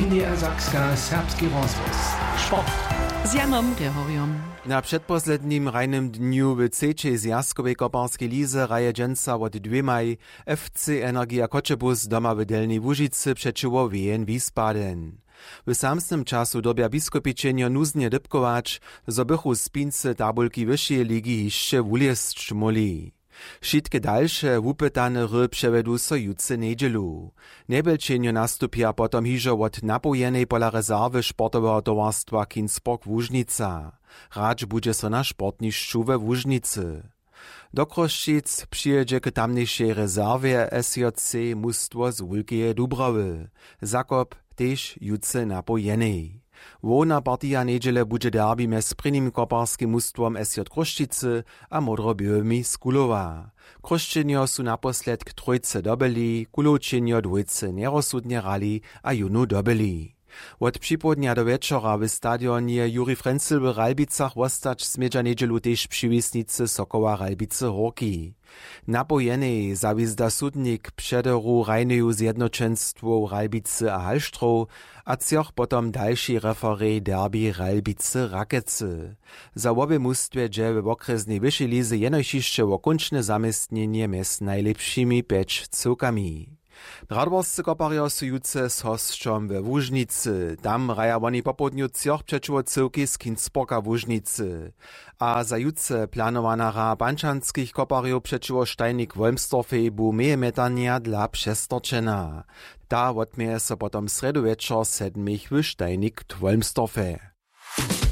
NDR Serbski rozhlas. Sport. Z Janom Grehoriom. Na przedposlednim rajnym dniu w trzeciej zjazkowej koparskiej lize raje dżęca od 2 maj FC Energia Koczebus doma w Delnej Łužicy przeciwko Wien Wiesbaden. W samsnym czasu dobia biskupičenjo nuznie dybkować, zo bychu spince tabulki wyższej ligi jeszcze wuliesć moli. Wszystkie dalsze wupytane ry przewedu so jutce niedzielu. Nebelčenjo nastupia potom hižo od napojenej pola rezerwy sportowego towarstwa Kinsport Łužnica. Radź bude so na sportnišću we Łužnicy. Do Kroščic přijedzie k tamniejszej rezerwie SJC mustwo z Wulkeje Dubrowy. Zakop tež jutce napojenej. Wona partia niedziele bude derby mez prvním koparskim mustwom SJ Kroščice a modrobiłymi z Kulowa. Kroščenjo su naposled k trojce dobili, Kulovčenjo dvojce nerozsudnie rali a junu dobili. Od připodnia do večera w stadionie Juri Frenzel w Ralbicach wostać smedža niedzielu tež přiwisnice Sokoła Ralbice Horki. Napojenej zawizda sudnik přederu rajneju zjednoczenstwo Ralbice a Halštrov a cioch potom další referej derby Ralbice Rakece. Za obie mustwie dże w okresnej wyższej lize jenojšišće okončne zamestnienie mez najlepšími 5 cokami. Radworscy koparjo su jutce z hosćom we Łužnicy. Tam raja woni popodniu cioch przeciwko cyłki z Kinsporta Łužnicy. A za jutce planowana ra bančanskich koparjo przeciwko Steinik Wolmstorfej bu mejemetania dla přestorčena. Ta odmieje so potom sredu večer 7 w Steinik Wolmstorfej.